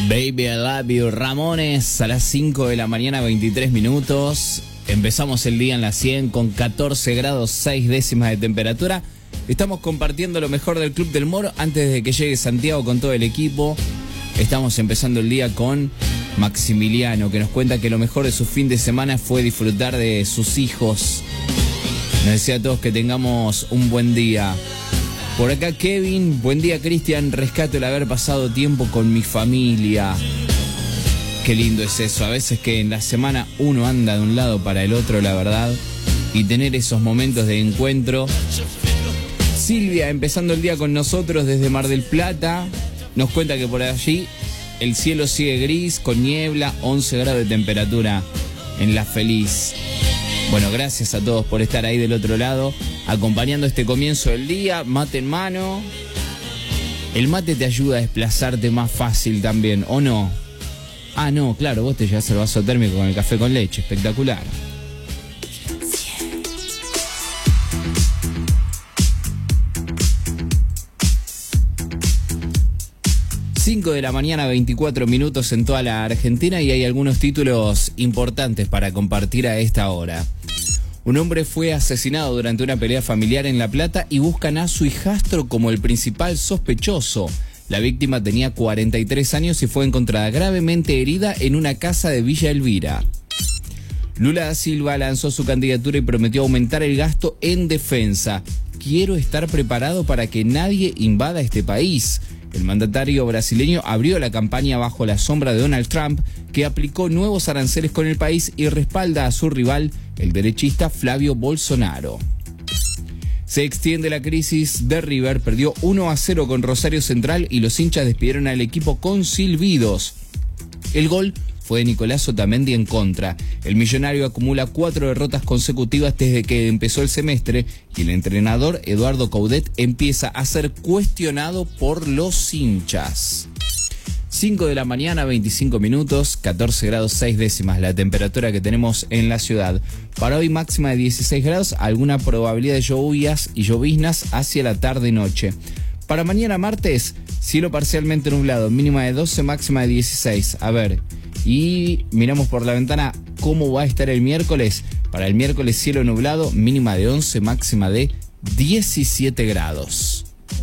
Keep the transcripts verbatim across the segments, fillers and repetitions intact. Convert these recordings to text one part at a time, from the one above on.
Baby I Love You, Ramones, a las cinco de la mañana, veintitrés minutos. Empezamos el día en la cien con catorce grados seis décimas de temperatura. Estamos compartiendo lo mejor del Club del Moro antes de que llegue Santiago con todo el equipo. Estamos empezando el día con Maximiliano, que nos cuenta que lo mejor de su fin de semana fue disfrutar de sus hijos. Nos desea a todos que tengamos un buen día. Por acá Kevin, buen día Cristian, rescato el haber pasado tiempo con mi familia. Qué lindo es eso, a veces que en la semana uno anda de un lado para el otro, la verdad, y tener esos momentos de encuentro. Silvia, empezando el día con nosotros desde Mar del Plata, nos cuenta que por allí el cielo sigue gris, con niebla, once grados de temperatura en La Feliz. Bueno, gracias a todos por estar ahí del otro lado, acompañando este comienzo del día, mate en mano. El mate te ayuda a desplazarte más fácil también, ¿o no? Ah, no, claro, vos te llevas el vaso térmico con el café con leche, espectacular. cinco de la mañana, veinticuatro minutos en toda la Argentina, y hay algunos títulos importantes para compartir a esta hora. Un hombre fue asesinado durante una pelea familiar en La Plata y buscan a su hijastro como el principal sospechoso. La víctima tenía cuarenta y tres años y fue encontrada gravemente herida en una casa de Villa Elvira. Lula da Silva lanzó su candidatura y prometió aumentar el gasto en defensa. Quiero estar preparado para que nadie invada este país. El mandatario brasileño abrió la campaña bajo la sombra de Donald Trump, que aplicó nuevos aranceles con el país y respalda a su rival, el derechista Flavio Bolsonaro. Se extiende la crisis de River, perdió uno a cero con Rosario Central y los hinchas despidieron al equipo con silbidos. El gol fue de Nicolás Otamendi en contra. El millonario acumula cuatro derrotas consecutivas desde que empezó el semestre y el entrenador Eduardo Coudet empieza a ser cuestionado por los hinchas. cinco de la mañana, veinticinco minutos, catorce grados seis décimas la temperatura que tenemos en la ciudad. Para hoy máxima de dieciséis grados, alguna probabilidad de lluvias y lloviznas hacia la tarde-noche. Para mañana martes, cielo parcialmente nublado, mínima de doce, máxima de dieciséis. A ver, y miramos por la ventana cómo va a estar el miércoles. Para el miércoles cielo nublado, mínima de once, máxima de diecisiete grados.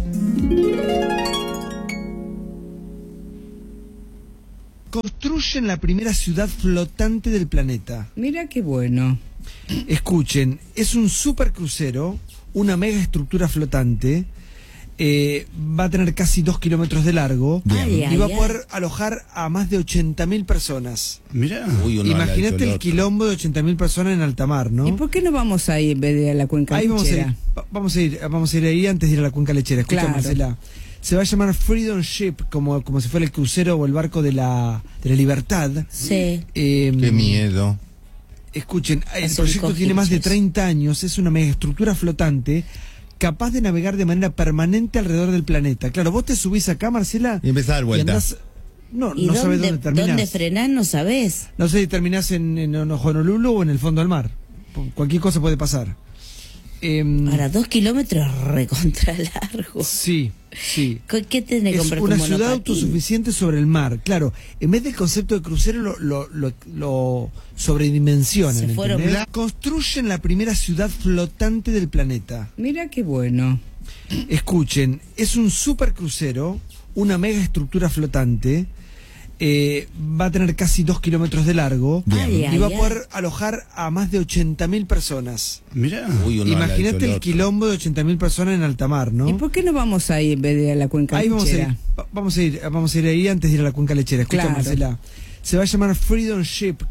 Construyen la primera ciudad flotante del planeta. Mira qué bueno. Escuchen, es un supercrucero, una mega estructura flotante. Eh, va a tener casi dos kilómetros de largo. Ay, y va ay, a poder ay. alojar a más de ochenta mil personas. Mirá. Uy, uno Imagínate el quilombo de ochenta mil personas en alta mar, ¿no? ¿Y por qué no vamos ahí en vez de a la cuenca Ahí lechera? vamos a ir, vamos a ir, vamos a ir ahí antes de ir a la cuenca lechera. Escucha, Claro. Marcela. Se va a llamar Freedom Ship, como, como si fuera el crucero o el barco de la, de la libertad. Sí. Eh, Qué miedo. Escuchen, el Así proyecto con tiene más de hinchas. treinta años, es una mega estructura flotante capaz de navegar de manera permanente alrededor del planeta. Claro, vos te subís acá, Marcela, Y empezás a dar y vuelta. andás, no, ¿Y no dónde, sabés dónde terminás. dónde frenás? No sabés. No sé si terminás en, en Honolulu o en el fondo del mar. Cualquier cosa puede pasar. Eh, Para dos kilómetros recontra largo. sí, sí. ¿Con ¿Qué tenés que Es comprar una un ciudad monopatín? autosuficiente sobre el mar. Claro, en vez del concepto de crucero lo, lo, lo, lo sobredimensionan. Se fueron ¿entendés? bla- Construyen la primera ciudad flotante del planeta. Mira qué bueno. Escuchen, es un supercrucero, una mega estructura flotante. Eh, va a tener casi dos kilómetros de largo. Ay, y ay, va a ay. poder alojar a más de ochenta mil personas. Mirá. Uy, uno Imagínate el otro. quilombo de ochenta mil personas en alta mar, ¿no? ¿Y por qué no vamos ahí en vez de a la cuenca Ahí vamos a, ir, lechera? va- vamos a ir, vamos a ir ahí antes de ir a la cuenca lechera. Escucha, Claro. Marcela. Se va a llamar Freedom Ship,